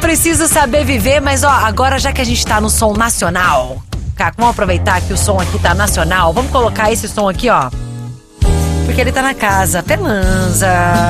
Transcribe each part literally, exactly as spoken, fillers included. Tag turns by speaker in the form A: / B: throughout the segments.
A: Preciso Saber Viver, mas ó, agora já que a gente tá no som nacional, Caco, vamos aproveitar que o som aqui tá nacional, vamos colocar esse som aqui, ó. Porque ele tá na casa, Pelanza.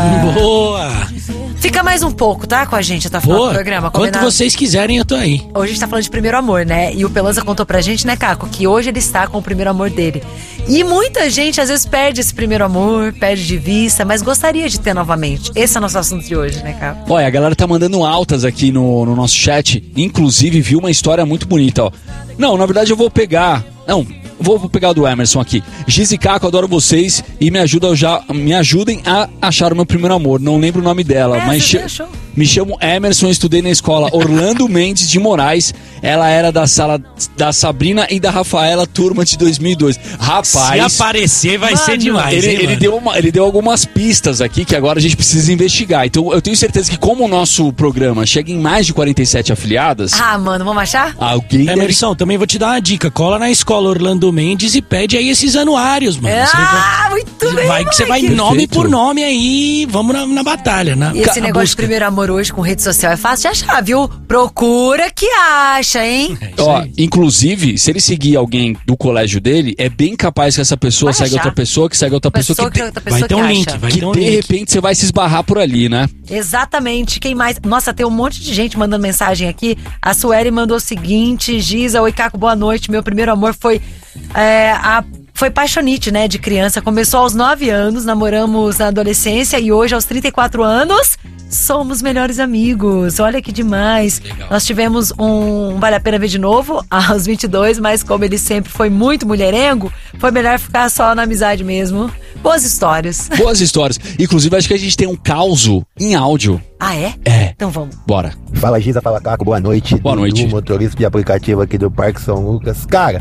B: Boa!
A: Fica mais um pouco, tá? Com a gente até o final do programa.
B: Quanto vocês quiserem, eu tô aí.
A: Hoje a gente tá falando de primeiro amor, né? E o Pelanza contou pra gente, né, Caco, que hoje ele está com o primeiro amor dele. E muita gente, às vezes, perde esse primeiro amor, perde de vista, mas gostaria de ter novamente. Esse é o nosso assunto de hoje, né, Caco?
C: Olha, a galera tá mandando altas aqui no, no nosso chat. Inclusive, viu uma história muito bonita, ó. Não, na verdade, eu vou pegar... Não... Vou, vou pegar do Emerson aqui. Giz e Caco, adoro vocês e me, ajuda já, me ajudem a achar o meu primeiro amor. Não lembro o nome dela,
A: é,
C: mas che- me chamo Emerson, estudei na escola Orlando Mendes de Moraes. Ela era da sala da Sabrina e da Rafaela, turma de dois mil e dois. Rapaz,
B: se aparecer vai
A: mano,
B: ser demais.
C: Ele,
B: hein,
C: ele, deu uma, ele deu algumas pistas aqui que agora a gente precisa investigar. Então eu tenho certeza que como o nosso programa chega em mais de quarenta e sete afiliadas...
A: Ah, mano, vamos achar?
C: Alguém
B: Emerson, deve... também vou te dar uma dica. Cola na escola Orlando Mendes e pede aí esses anuários, mano.
A: Ah, vai... muito bem,
B: vai que você vai
C: Perfeito.
B: nome por nome aí, vamos na, na batalha, né?
A: E esse negócio de primeiro amor hoje com rede social é fácil de achar, viu? Procura que acha, hein?
B: É
C: Ó,
B: aí.
C: Inclusive, se ele seguir alguém do colégio dele, é bem capaz que essa pessoa
A: Vai
C: segue
A: achar.
C: outra pessoa, que segue outra pessoa,
A: Pessoa
C: que,
A: que
C: te-
A: outra pessoa
B: Vai ter um
A: que
B: link,
A: acha.
B: vai
C: que
B: ter um
C: de
B: link.
C: repente você vai se esbarrar por ali, né?
A: Exatamente. Quem mais? Nossa, tem um monte de gente mandando mensagem aqui. A Sueli mandou o seguinte: Giza, oi Caco, boa noite. Meu primeiro amor foi é, a Foi paixonite, né, de criança. Começou aos nove anos, namoramos na adolescência e hoje, aos trinta e quatro anos, somos melhores amigos. Olha que demais.
B: Legal.
A: Nós tivemos um Vale a Pena Ver de Novo aos vinte e dois, mas como ele sempre foi muito mulherengo, foi melhor ficar só na amizade mesmo. Boas histórias.
C: Boas histórias. Inclusive, acho que a gente tem um causo em áudio.
A: Ah, é?
C: É.
A: Então vamos.
C: Bora.
D: Fala Giza, fala Caco, boa noite.
C: Boa
D: Dudu,
C: noite.
D: motorista de aplicativo aqui do Parque São Lucas. Cara,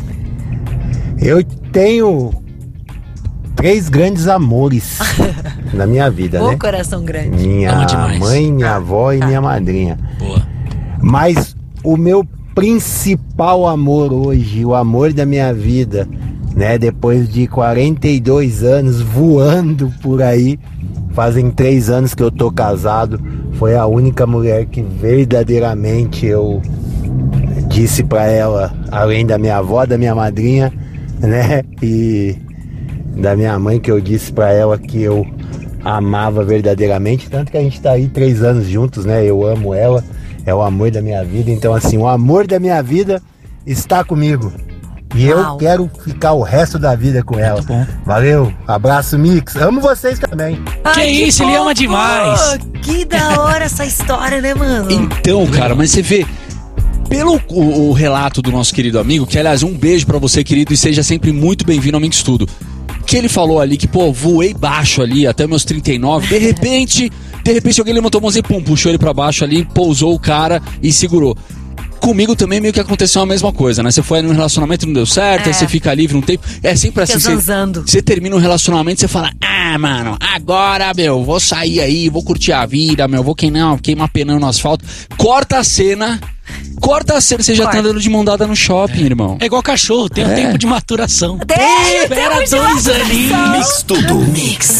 D: eu tenho três grandes amores na minha vida,
A: Ô,
D: né?
A: coração grande.
D: Minha
B: Ama demais.
D: mãe, minha avó e
A: tá.
D: minha madrinha.
B: Boa.
D: Mas o meu principal amor hoje, o amor da minha vida, né? Depois de quarenta e dois anos voando por aí, fazem três anos que eu tô casado, foi a única mulher que verdadeiramente eu disse pra ela, além da minha avó, da minha madrinha, né? E da minha mãe, que eu disse pra ela que eu amava verdadeiramente, tanto que a gente tá aí três anos juntos, né? Eu amo ela, é o amor da minha vida. Então assim, o amor da minha vida está comigo e eu
A: Uau.
D: quero ficar o resto da vida com ela.
B: bom.
D: Valeu, abraço Mix, amo vocês também.
A: Ai,
B: isso, ele ama
A: fofo!
B: demais.
A: Que da hora essa história, né, mano?
C: Então, cara, mas você vê, pelo o, o relato do nosso querido amigo, que aliás, um beijo pra você, querido, e seja sempre muito bem-vindo ao Mix Tudo. Que ele falou ali que, pô, voei baixo ali até meus trinta e nove, de repente, de repente alguém levantou a mãozinha e pum, puxou ele pra baixo ali, pousou o cara e segurou. Comigo também meio que aconteceu a mesma coisa, né? Você foi num relacionamento e não deu certo,
A: É.
C: aí você fica livre um tempo. É sempre
A: Fica
C: assim. Você,
A: zanzando.
C: você termina um relacionamento e você fala, ah, mano, agora, meu, vou sair aí, vou curtir a vida, meu, vou queimar, queimar penando no asfalto. Corta a cena. Corta a cena, você já
A: Corta.
C: tá andando de mão dada no shopping, irmão.
B: É igual cachorro, tem um
C: É.
B: tempo de maturação.
A: Tem,
B: Espera
A: tempo de
B: dois
A: maturação.
B: aninhos.
E: Mix Tudo. Mix.